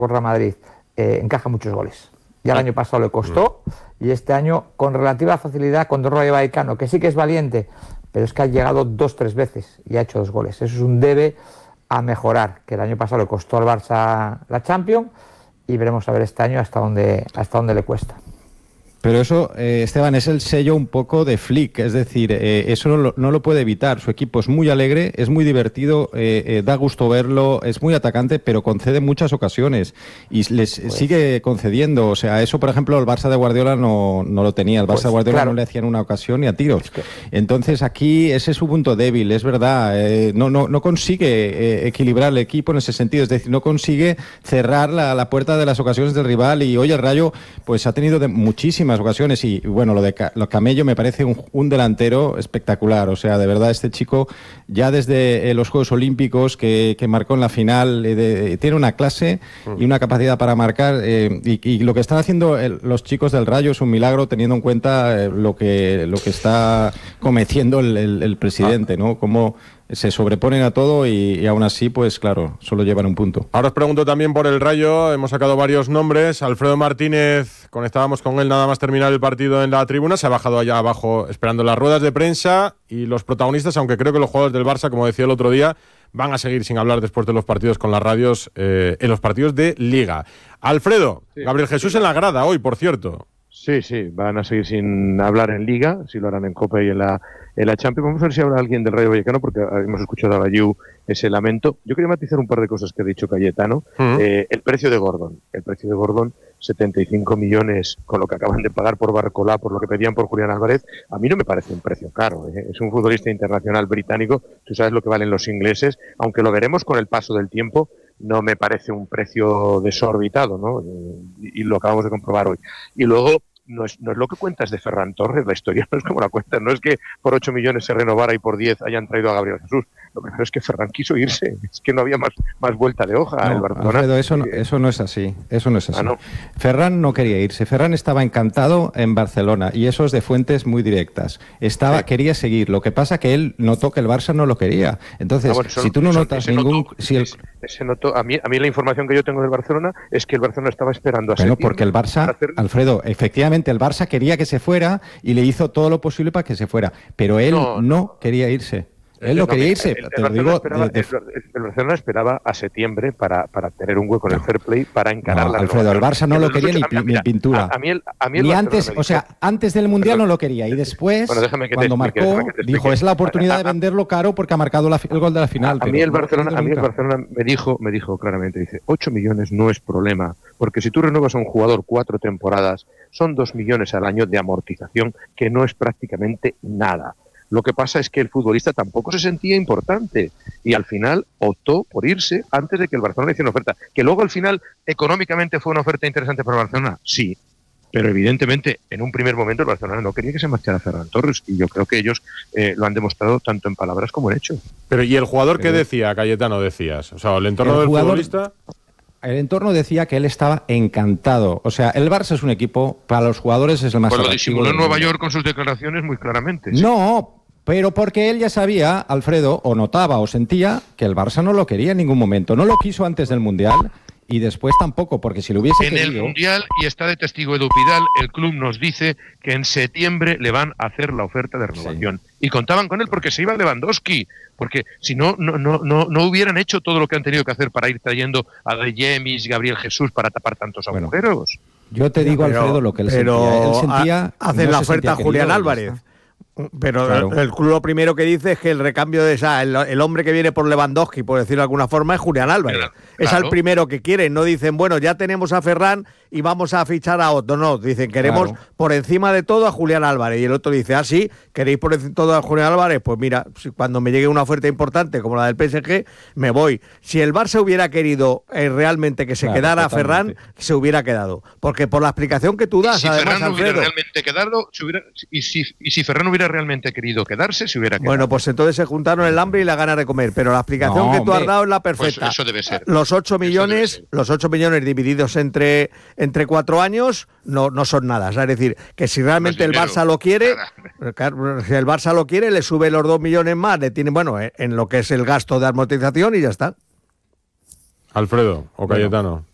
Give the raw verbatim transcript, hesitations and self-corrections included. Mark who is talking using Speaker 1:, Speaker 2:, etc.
Speaker 1: Real Madrid eh, encaja muchos goles. Ya el año pasado le costó y este año con relativa facilidad contra el Rayo Vallecano, que sí que es valiente, pero es que ha llegado dos, tres veces y ha hecho dos goles. Eso es un debe a mejorar, que el año pasado le costó al Barça la Champions y veremos a ver este año hasta dónde, hasta dónde le cuesta.
Speaker 2: Pero eso, eh, Esteban, es el sello un poco de Flick, es decir, eh, eso no lo, no lo puede evitar. Su equipo es muy alegre, es muy divertido, eh, eh, da gusto verlo, es muy atacante, pero concede muchas ocasiones y les pues, sigue concediendo. O sea, eso, por ejemplo, el Barça de Guardiola no, no lo tenía. El Barça pues, de Guardiola claro. no le hacían una ocasión ni a tiros. Es que... Entonces, aquí ese es su punto débil, es verdad. Eh, no, no, no consigue eh, equilibrar el equipo en ese sentido, es decir, no consigue cerrar la, la puerta de las ocasiones del rival. Y hoy el Rayo pues ha tenido de muchísimas ocasiones y bueno, lo de los Camello me parece un, un delantero espectacular, o sea, de verdad este chico ya desde eh, los Juegos Olímpicos que, que marcó en la final eh, de, tiene una clase y una capacidad para marcar eh, y, y lo que están haciendo el, los chicos del Rayo es un milagro teniendo en cuenta eh, lo que lo que está cometiendo el, el, el presidente, ¿no? Como se sobreponen a todo y, y aún así, pues claro, solo llevan un punto.
Speaker 3: Ahora os pregunto también por el Rayo, hemos sacado varios nombres. Alfredo Martínez, conectábamos con él nada más terminar el partido en la tribuna, se ha bajado allá abajo esperando las ruedas de prensa y los protagonistas, aunque creo que los jugadores del Barça, como decía el otro día, van a seguir sin hablar después de los partidos con las radios, eh, en los partidos de Liga. Alfredo, sí, Gabriel Jesús sí, en la grada hoy, por cierto.
Speaker 4: Sí, sí, van a seguir sin hablar en Liga, si lo harán en Copa y en la en la Champions. Vamos a ver si habla alguien del Rayo Vallecano, porque hemos escuchado a Bayou ese lamento. Yo quería matizar un par de cosas que ha dicho Cayetano. Uh-huh. Eh, el precio de Gordon, el precio de Gordon, setenta y cinco millones con lo que acaban de pagar por Barcolá, por lo que pedían por Julián Álvarez, a mí no me parece un precio caro. ¿eh? Es un futbolista internacional británico, tú sabes lo que valen los ingleses, aunque lo veremos con el paso del tiempo, no me parece un precio desorbitado, ¿no? Y, y lo acabamos de comprobar hoy. Y luego, No es, no es lo que cuentas de Ferran Torres, la historia no es como la cuentas, no es que por ocho millones se renovara y por diez hayan traído a Gabriel Jesús. Lo primero es que Ferran quiso irse, es que no había más, más vuelta de hoja.
Speaker 2: No,
Speaker 4: el Barcelona.
Speaker 2: Alfredo, eso no, eso no es así, eso no es así.
Speaker 4: Ah, ¿no?
Speaker 2: Ferran no quería irse, Ferran estaba encantado en Barcelona y eso es de fuentes muy directas. Estaba, sí. Quería seguir, lo que pasa que él notó que el Barça no lo quería. Entonces, no, bueno, eso, si tú no eso, notas ningún...
Speaker 4: Notó,
Speaker 2: si el...
Speaker 4: ese notó, a, mí, a mí la información que yo tengo del Barcelona es que el Barcelona estaba esperando a
Speaker 2: Bueno, porque el Barça, hacer... Alfredo, efectivamente el Barça quería que se fuera y le hizo todo lo posible para que se fuera, pero él no, no quería irse. Él no quería irse,
Speaker 4: el,
Speaker 2: te lo digo.
Speaker 4: Esperaba,
Speaker 2: de, de...
Speaker 4: El, el Barcelona esperaba a septiembre para, para tener un hueco en el fair play para encarar
Speaker 2: no,
Speaker 4: la
Speaker 2: Alfredo, el Barça no lo quería ni, ni en pintura.
Speaker 4: A, a mí el, a mí el
Speaker 2: ni antes, o sea, antes del Mundial no lo quería y después, bueno, cuando marcó, dijo, es la oportunidad de venderlo caro porque ha marcado la, el gol de la final.
Speaker 4: A, a mí el Barcelona, a mí el Barcelona me dijo, me dijo claramente, dice, ocho millones no es problema, porque si tú renuevas a un jugador cuatro temporadas, son dos millones al año de amortización, que no es prácticamente nada. Lo que pasa es que el futbolista tampoco se sentía importante y al final optó por irse antes de que el Barcelona hiciera una oferta. Que luego al final económicamente fue una oferta interesante para el Barcelona, sí. Pero evidentemente en un primer momento el Barcelona no quería que se marchara Ferran Torres y yo creo que ellos eh, lo han demostrado tanto en palabras como en hechos.
Speaker 3: Pero ¿y el jugador qué decía, Cayetano, decías? O sea, el entorno el del jugador... futbolista...
Speaker 2: El entorno decía que él estaba encantado. O sea, el Barça es un equipo, para los jugadores es el más
Speaker 4: pues lo disimuló en Nueva York con sus declaraciones muy claramente. ¿sí?
Speaker 2: No, pero porque él ya sabía, Alfredo, o notaba o sentía que el Barça no lo quería en ningún momento. No lo quiso antes del Mundial y después tampoco, porque si lo hubiese
Speaker 4: en
Speaker 2: querido...
Speaker 4: el Mundial, y está de testigo Edu Pidal, el club nos dice que en septiembre le van a hacer la oferta de renovación. Sí. Y contaban con él porque se iba Lewandowski, porque si no, no, no, no, no hubieran hecho todo lo que han tenido que hacer para ir trayendo a De Jemis, Gabriel Jesús, para tapar tantos bueno, agujeros.
Speaker 2: Yo te digo, pero, Alfredo, lo que él
Speaker 5: pero
Speaker 2: sentía. Él sentía
Speaker 5: hacen
Speaker 2: no
Speaker 5: la oferta a Julián Álvarez. Pero claro. el, el club lo primero que dice es que el recambio de esa, el, el hombre que viene por Lewandowski, por decirlo de alguna forma, es Julián Álvarez. Claro. Es al primero que quieren. No dicen, bueno, ya tenemos a Ferran y vamos a fichar a otro. No, dicen, queremos claro. por encima de todo a Julián Álvarez. Y el otro dice, ah, sí, ¿queréis por encima de todo a Julián Álvarez? Pues mira, cuando me llegue una oferta importante como la del P S G, me voy. Si el Barça hubiera querido eh, realmente que se claro, quedara totalmente. Ferran, se hubiera quedado. Porque por la explicación que tú das,
Speaker 4: si
Speaker 5: además,
Speaker 4: Ferran no hubiera
Speaker 5: Alfredo,
Speaker 4: realmente quedado, se hubiera, y, si, y si Ferran hubiera realmente querido quedarse, se hubiera quedado.
Speaker 5: Bueno, pues entonces se juntaron el hambre y la gana de comer, pero la explicación no, que tú has dado es la perfecta.
Speaker 4: Pues eso debe ser.
Speaker 5: Los ocho millones, los ocho millones divididos entre, entre cuatro años no, no son nada. Es decir, que si realmente el Barça lo quiere, si el Barça lo quiere, le sube los dos millones más, le tiene, bueno, en lo que es el gasto de amortización y ya está.
Speaker 3: Alfredo o Cayetano. Bueno.